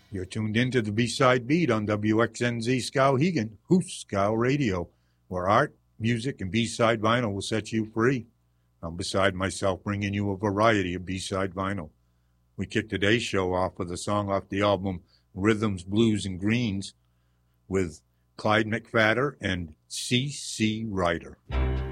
You're tuned into the B-Side Beat on WXNZ Skowhegan, Hoos Skow Radio, where art, music, and B-Side vinyl will set you free. I'm beside myself bringing you a variety of B-Side vinyl. We kick today's show off with a song off the album Rhythms, Blues, and Greens with Clyde McPhatter and C.C. Ryder.